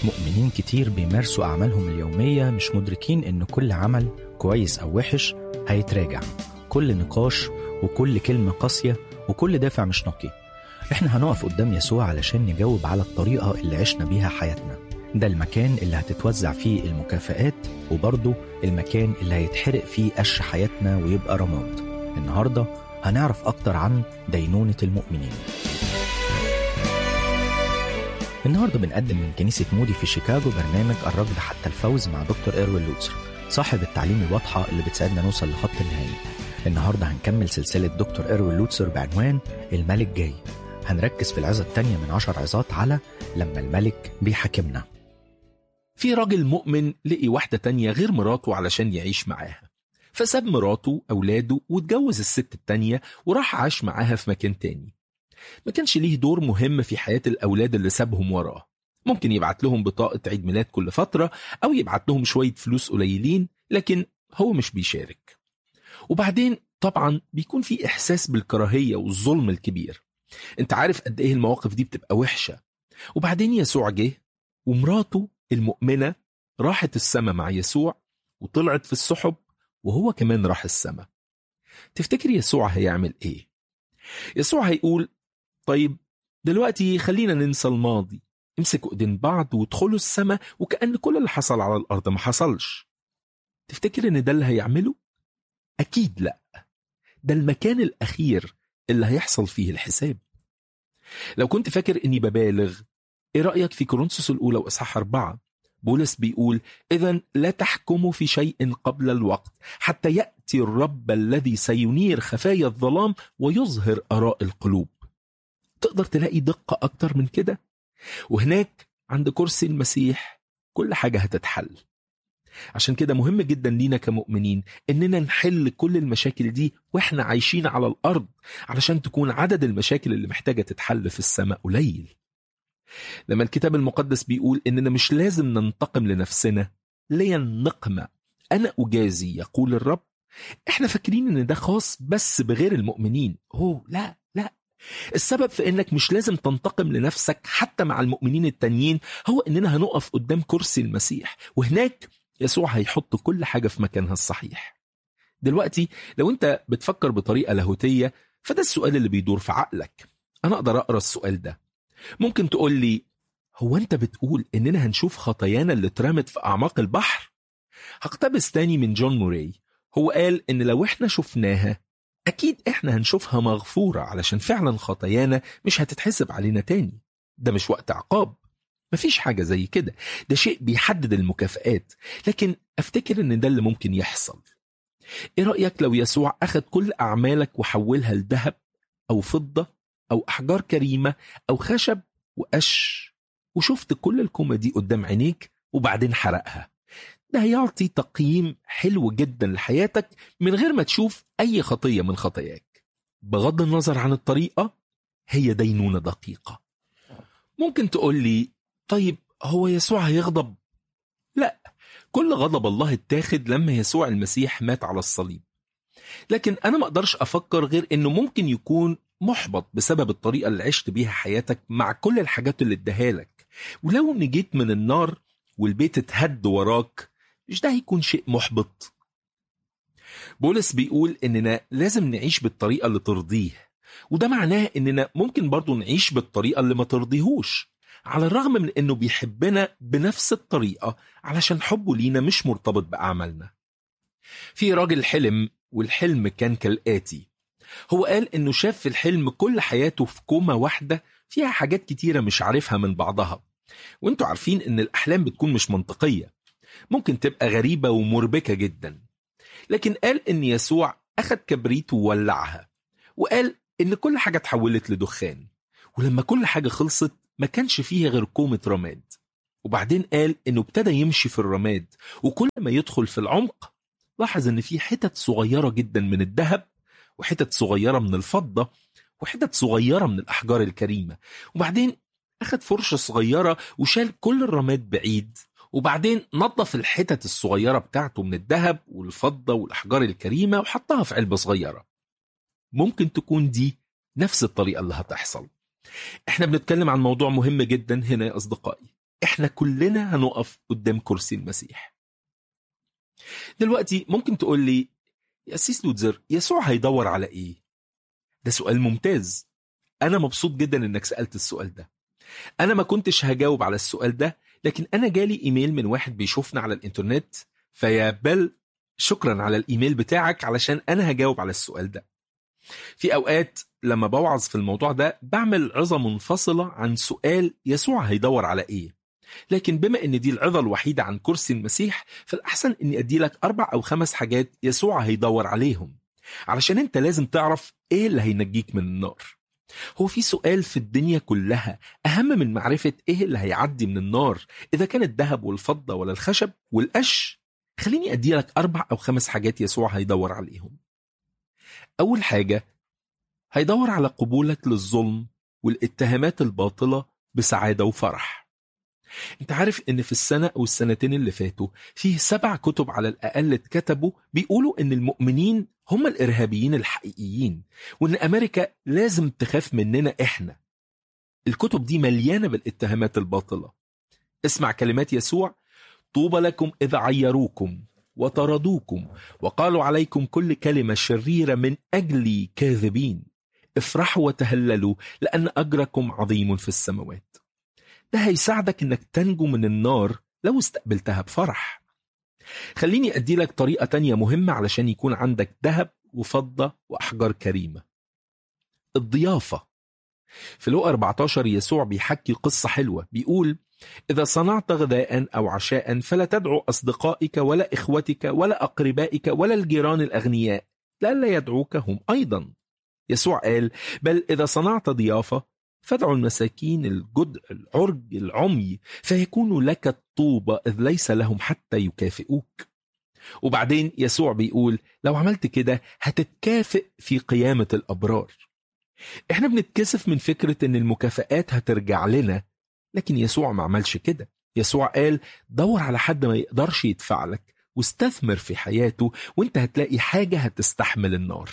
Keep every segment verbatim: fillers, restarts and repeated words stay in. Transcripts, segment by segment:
مؤمنين كتير بيمارسوا أعمالهم اليومية مش مدركين إن كل عمل كويس أو وحش هيتراجع، كل نقاش وكل كلمة قاسية وكل دافع مش نقي. إحنا هنقف قدام يسوع علشان نجاوب على الطريقة اللي عشنا بيها حياتنا. ده المكان اللي هتتوزع فيه المكافآت، وبرضه المكان اللي هيتحرق فيه قش حياتنا ويبقى رماد. النهاردة هنعرف أكتر عن دينونة المؤمنين. النهاردة بنقدم من كنيسة مودي في شيكاغو برنامج الركض حتى الفوز مع دكتور إيروين لوتسر، صاحب التعليم الواضحة اللي بتساعدنا نوصل لخط النهائي. النهاردة هنكمل سلسلة دكتور إيروين لوتسر بعنوان الملك جاي. هنركز في العظة التانية من عشر عظات على لما الملك بيحاكمنا. في راجل مؤمن لقي واحدة تانية غير مراته علشان يعيش معاها، فساب مراته أولاده واتجوز الست التانية وراح عاش معاها في مكان تاني. ما كانش ليه دور مهم في حياة الأولاد اللي سابهم وراه. ممكن يبعت لهم بطاقة عيد ميلاد كل فترة أو يبعت لهم شوية فلوس قليلين، لكن هو مش بيشارك. وبعدين طبعا بيكون في إحساس بالكراهية والظلم الكبير. انت عارف قد ايه المواقف دي بتبقى وحشة. وبعدين يسوع جه ومراته المؤمنة راحت السما مع يسوع وطلعت في السحب، وهو كمان راح السما. تفتكر يسوع هيعمل ايه؟ يسوع هيقول طيب دلوقتي خلينا ننسى الماضي، امسكوا ايدين بعض وادخلوا السما وكأن كل اللي حصل على الأرض ما حصلش. تفتكر ان ده اللي هيعمله؟ أكيد لا. ده المكان الأخير اللي هيحصل فيه الحساب. لو كنت فاكر اني ببالغ، ايه رأيك في كورنثوس الأولى وإصحاح أربعة؟ بولس بيقول إذن لا تحكموا في شيء قبل الوقت حتى يأتي الرب الذي سينير خفايا الظلام ويظهر آراء القلوب. تقدر تلاقي دقة أكتر من كده؟ وهناك عند كرسي المسيح كل حاجة هتتحل. عشان كده مهم جدا لينا كمؤمنين إننا نحل كل المشاكل دي وإحنا عايشين على الأرض، علشان تكون عدد المشاكل اللي محتاجة تتحل في السماء قليل. لما الكتاب المقدس بيقول إننا مش لازم ننتقم لنفسنا، لي النقمة أنا أجازي يقول الرب، إحنا فاكرين إن ده خاص بس بغير المؤمنين. أوه لا لا، السبب في إنك مش لازم تنتقم لنفسك حتى مع المؤمنين التانيين هو إننا هنقف قدام كرسي المسيح، وهناك يسوع هيحط كل حاجة في مكانها الصحيح. دلوقتي لو أنت بتفكر بطريقة لاهوتية، فده السؤال اللي بيدور في عقلك. أنا أقدر أقرأ السؤال ده. ممكن تقول لي هو أنت بتقول إننا هنشوف خطايانا اللي اترمت في أعماق البحر؟ هقتبس تاني من جون موراي. هو قال إن لو إحنا شفناها أكيد إحنا هنشوفها مغفورة، علشان فعلا خطايانا مش هتتحسب علينا تاني. ده مش وقت عقاب، مفيش حاجة زي كده. ده شيء بيحدد المكافآت، لكن أفتكر إن ده اللي ممكن يحصل. إيه رأيك لو يسوع أخذ كل أعمالك وحولها لذهب أو فضة أو أحجار كريمة أو خشب وقش، وشفت كل الكومة دي قدام عينيك وبعدين حرقها؟ ده هيعطي تقييم حلو جدا لحياتك من غير ما تشوف أي خطية من خطاياك. بغض النظر عن الطريقة، هي دينونة دقيقة. ممكن تقول لي طيب هو يسوع هيغضب؟ لا، كل غضب الله اتاخد لما يسوع المسيح مات على الصليب. لكن أنا ما أقدرش أفكر غير إنه ممكن يكون محبط بسبب الطريقة اللي عشت بيها حياتك مع كل الحاجات اللي اداها لك. ولو نجيت من النار والبيت اتهد وراك، مش ده هيكون شيء محبط؟ بولس بيقول إننا لازم نعيش بالطريقة اللي ترضيه، وده معناه إننا ممكن برضو نعيش بالطريقة اللي ما ترضيهوش، على الرغم من إنه بيحبنا بنفس الطريقة علشان حبه لينا مش مرتبط بأعمالنا. في راجل حلم، والحلم كان كالآتي. هو قال إنه شاف في الحلم كل حياته في كومة واحدة فيها حاجات كتيرة مش عارفها من بعضها. وانتوا عارفين إن الأحلام بتكون مش منطقية، ممكن تبقى غريبة ومربكة جدا. لكن قال إن يسوع أخذ كبريت وولعها، وقال إن كل حاجة تحولت لدخان، ولما كل حاجة خلصت ما كانش فيها غير كومة رماد. وبعدين قال إنه ابتدى يمشي في الرماد، وكل ما يدخل في العمق لاحظ إن في حتت صغيرة جدا من الذهب، وحتت صغيرة من الفضة، وحتت صغيرة من الأحجار الكريمة. وبعدين أخذ فرشة صغيرة وشال كل الرماد بعيد، وبعدين نظف الحتت الصغيرة بتاعته من الذهب والفضة والأحجار الكريمة وحطها في علبة صغيرة. ممكن تكون دي نفس الطريقة اللي هتحصل. احنا بنتكلم عن موضوع مهم جدا هنا يا أصدقائي. احنا كلنا هنقف قدام كرسي المسيح. دلوقتي ممكن تقول لي يا أسيس لوتزر، يسوع هيدور على ايه؟ ده سؤال ممتاز. انا مبسوط جدا انك سألت السؤال ده. انا ما كنتش هجاوب على السؤال ده، لكن انا جالي ايميل من واحد بيشوفنا على الانترنت، فيا بل شكرا على الايميل بتاعك علشان انا هجاوب على السؤال ده. في اوقات لما بوعظ في الموضوع ده بعمل عظة منفصلة عن سؤال يسوع هيدور على ايه، لكن بما ان دي العظة الوحيدة عن كرسي المسيح، فالاحسن اني ادي لك اربع او خمس حاجات يسوع هيدور عليهم، علشان انت لازم تعرف ايه اللي هينجيك من النار. هو في سؤال في الدنيا كلها اهم من معرفة ايه اللي هيعدي من النار، اذا كان الذهب والفضة ولا الخشب والقش؟ خليني ادي لك اربع او خمس حاجات يسوع هيدور عليهم. اول حاجة، هيدور على قبولك للظلم والاتهامات الباطلة بسعادة وفرح. انت عارف ان في السنة او السنتين اللي فاتوا فيه سبع كتب على الاقل اتكتبوا بيقولوا ان المؤمنين هم الارهابيين الحقيقيين، وان امريكا لازم تخاف مننا احنا. الكتب دي مليانة بالاتهامات الباطلة. اسمع كلمات يسوع: طوبى لكم اذا عيروكم وطردوكم وقالوا عليكم كل كلمة شريرة من اجلي كاذبين، افرحوا وتهللوا لان اجركم عظيم في السماوات. ده هيساعدك انك تنجو من النار لو استقبلتها بفرح. خليني ادي لك طريقة تانية مهمة علشان يكون عندك ذهب وفضة واحجار كريمة: الضيافة. في لوقا أربعة عشر يسوع بيحكي قصة حلوة، بيقول: إذا صنعت غداء أو عشاء فلا تدعو أصدقائك ولا إخوتك ولا أقربائك ولا الجيران الأغنياء لئلا يدعوك هم أيضا. يسوع قال: بل إذا صنعت ضيافة فادعوا المساكين الجدع العرج العمي فيكون لك الطوبة إذ ليس لهم حتى يكافئوك. وبعدين يسوع بيقول: لو عملت كده هتتكافئ في قيامة الأبرار. احنا بنتكسف من فكرة ان المكافآت هترجع لنا، لكن يسوع ما عملش كده. يسوع قال: دور على حد ما يقدرش يدفع لك واستثمر في حياته، وانت هتلاقي حاجة هتستحمل النار.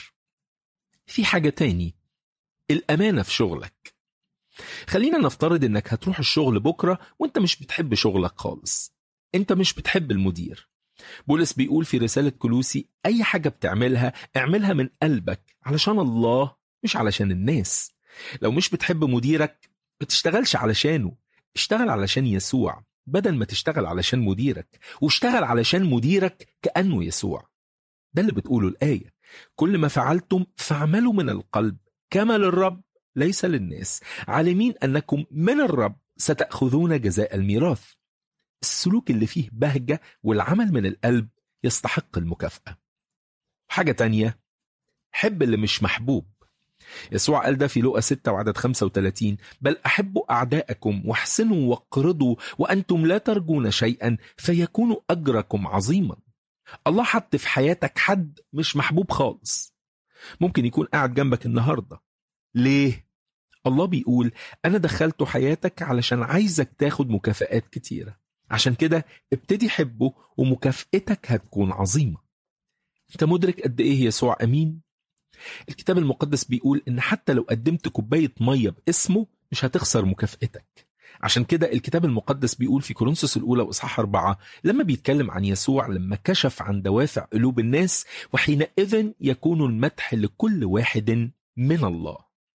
في حاجة تاني، الأمانة في شغلك. خلينا نفترض انك هتروح الشغل بكرة وانت مش بتحب شغلك خالص، انت مش بتحب المدير. بولس بيقول في رسالة كولوسي: اي حاجة بتعملها اعملها من قلبك علشان الله مش علشان الناس. لو مش بتحب مديرك ما تشتغلش علشانه، اشتغل علشان يسوع بدل ما تشتغل علشان مديرك، واشتغل علشان مديرك كأنه يسوع. ده اللي بتقوله الآية: كل ما فعلتم فاعملوا من القلب كما للرب ليس للناس، عالمين أنكم من الرب ستأخذون جزاء الميراث. السلوك اللي فيه بهجة والعمل من القلب يستحق المكافأة. حاجة تانية، حب اللي مش محبوب. يسوع قال ده في لوقا ستة وعدد خمسة وثلاثين: بل أحبوا أعداءكم واحسنوا واقرضوا وأنتم لا ترجون شيئا فيكون أجركم عظيما. الله حط في حياتك حد مش محبوب خالص، ممكن يكون قاعد جنبك النهاردة. ليه؟ الله بيقول: أنا دخلته حياتك علشان عايزك تاخد مكافآت كتيرة، عشان كده ابتدي حبه ومكافئتك هتكون عظيمة. انت مدرك قد ايه يسوع أمين؟ الكتاب المقدس بيقول إن حتى لو قدمت كوباية مية باسمه مش هتخسر مكافئتك. عشان كده الكتاب المقدس بيقول في كورنثوس الأولى وإصحاح أربعة لما بيتكلم عن يسوع لما كشف عن دوافع قلوب الناس: وحينئذ يكون المدح لكل واحد من الله.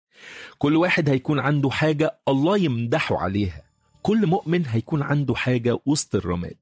كل واحد هيكون عنده حاجة الله يمدحه عليها، كل مؤمن هيكون عنده حاجة وسط الرماد.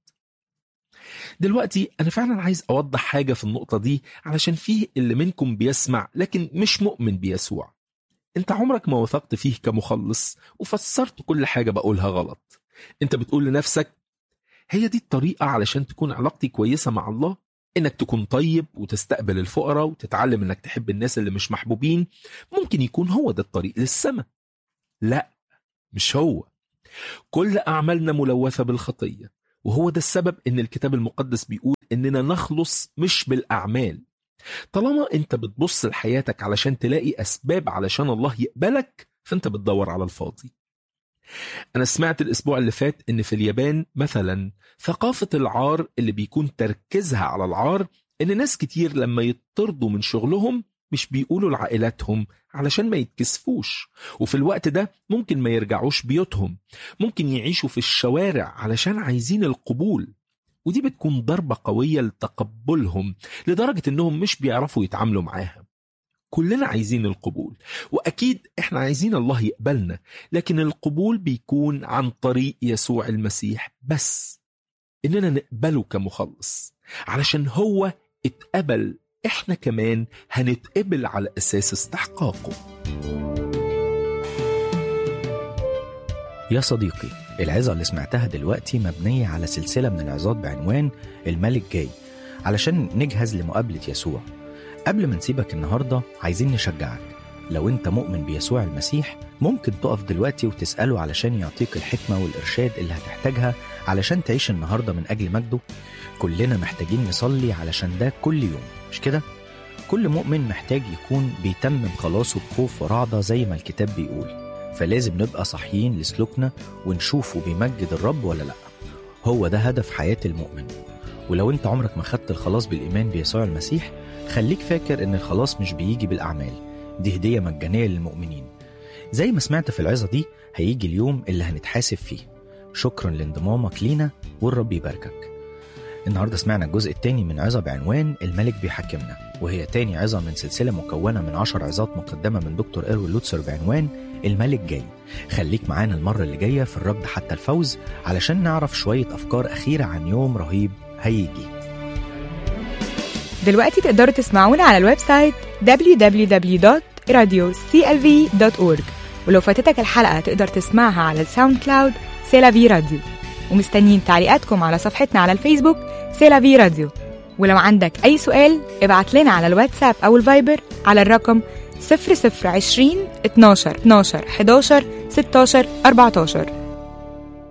دلوقتي أنا فعلا عايز أوضح حاجة في النقطة دي، علشان فيه اللي منكم بيسمع لكن مش مؤمن بيسوع. انت عمرك ما وثقت فيه كمخلص وفسرت كل حاجة بقولها غلط. انت بتقول لنفسك: هي دي الطريقة علشان تكون علاقتي كويسة مع الله؟ انك تكون طيب وتستقبل الفقراء وتتعلم انك تحب الناس اللي مش محبوبين، ممكن يكون هو ده الطريق للسماء. لا، مش هو. كل أعمالنا ملوثة بالخطية، وهو ده السبب ان الكتاب المقدس بيقول اننا نخلص مش بالأعمال. طالما انت بتبص لحياتك علشان تلاقي أسباب علشان الله يقبلك، فانت بتدور على الفاضي. أنا سمعت الأسبوع اللي فات إن في اليابان مثلا ثقافة العار اللي بيكون تركيزها على العار، إن ناس كتير لما يطردوا من شغلهم مش بيقولوا لعائلاتهم علشان ما يتكسفوش، وفي الوقت ده ممكن ما يرجعوش بيوتهم، ممكن يعيشوا في الشوارع علشان عايزين القبول. ودي بتكون ضربة قوية لتقبلهم لدرجة انهم مش بيعرفوا يتعاملوا معاها. كلنا عايزين القبول، وأكيد إحنا عايزين الله يقبلنا، لكن القبول بيكون عن طريق يسوع المسيح بس، إننا نقبله كمخلص. علشان هو اتقبل، إحنا كمان هنتقبل على أساس استحقاقه. يا صديقي، العظة اللي سمعتها دلوقتي مبنية على سلسلة من العظات بعنوان الملك جاي، علشان نجهز لمقابلة يسوع. قبل ما نسيبك النهاردة عايزين نشجعك، لو انت مؤمن بيسوع المسيح ممكن تقف دلوقتي وتسأله علشان يعطيك الحكمة والإرشاد اللي هتحتاجها علشان تعيش النهاردة من أجل مجده. كلنا محتاجين نصلي علشان ده كل يوم، مش كده؟ كل مؤمن محتاج يكون بيتمم خلاصه بخوف ورعدة زي ما الكتاب بيقول، فلازم نبقى صحيين لسلوكنا ونشوفه بيمجد الرب ولا لأ. هو ده هدف حياة المؤمن. ولو انت عمرك ما خدت الخلاص بالإيمان بيسوع المسيح، خليك فاكر ان الخلاص مش بيجي بالأعمال، دي هدية مجانية للمؤمنين. زي ما سمعت في العظة دي، هيجي اليوم اللي هنتحاسب فيه. شكرا لانضمامك لينا، والرب يباركك. النهاردة سمعنا الجزء الثاني من عظة بعنوان الملك بيحكمنا، وهي تاني عظة من سلسلة مكونة من عشر عظات مقدمة من دكتور إيروين لوتسر بعنوان الملك جاي. خليك معانا المرة اللي جاية في الركض حتى الفوز علشان نعرف شوية أفكار أخيرة عن يوم رهيب هيجي. دلوقتي تقدروا تسمعونا على الويب سايت دبليو دبليو دبليو دوت راديو سي ال في دوت أورج، ولو فاتتك الحلقة تقدر تسمعها على الساوند كلاود سيلافي راديو. ومستنيين تعليقاتكم على صفحتنا على الفيسبوك سيلافي راديو. ولو عندك أي سؤال ابعت لنا على الواتساب أو الفايبر على الرقم صفر صفر عشرين اتناشر اتناشر حداشر ستاشر أربعتاشر.